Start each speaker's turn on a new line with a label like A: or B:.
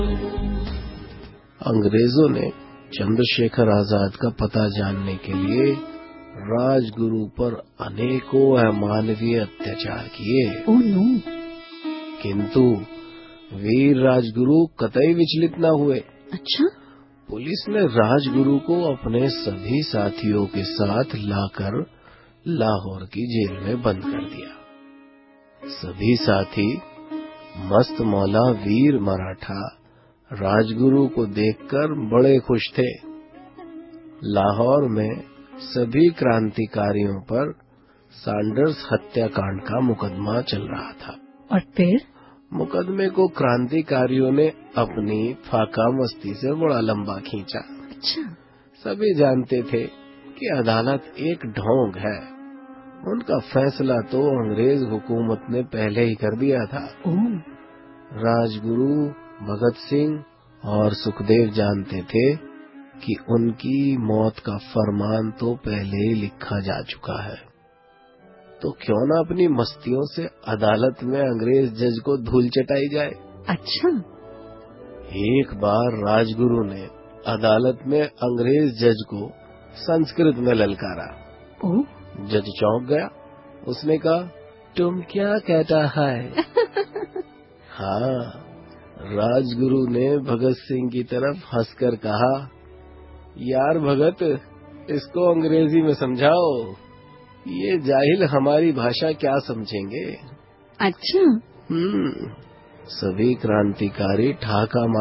A: अंग्रेजों ने चंद्रशेखर आजाद का पता जानने के लिए राजगुरु पर अनेकों अमानवीय अत्याचार किए।
B: Oh no.
A: किंतु वीर राजगुरु कतई विचलित न हुए।
B: अच्छा।
A: पुलिस ने राजगुरु को अपने सभी साथियों के साथ लाकर लाहौर की जेल में बंद कर दिया। सभी साथी मस्त मौला वीर मराठा राजगुरु को देखकर बड़े खुश थे। लाहौर में सभी क्रांतिकारियों पर सैंडर्स हत्याकांड का मुकदमा चल रहा था।
B: और फिर
A: मुकदमे को क्रांतिकारियों ने अपनी फाका मस्ती से बड़ा लंबा खींचा।
B: अच्छा।
A: सभी जानते थे कि अदालत एक ढोंग है। उनका फैसला तो अंग्रेज हुकूमत ने पहले ही कर दिया था। राजगुरु, भगत सिंह और सुखदेव जानते थे कि उनकी मौत का फरमान तो पहले ही लिखा जा चुका है, तो क्यों ना अपनी मस्तियों से अदालत में अंग्रेज जज को धूल चटाई जाए।
B: अच्छा।
A: एक बार राजगुरु ने अदालत में अंग्रेज जज को संस्कृत में ललकारा। जज चौंक गया। उसने कहा, तुम क्या कहता है? हाँ, राजगुरु ने भगत सिंह की तरफ हंसकर कहा, यार भगत, इसको अंग्रेजी में समझाओ, ये जाहिल हमारी भाषा क्या समझेंगे।
B: अच्छा।
A: सभी क्रांतिकारी ठहाका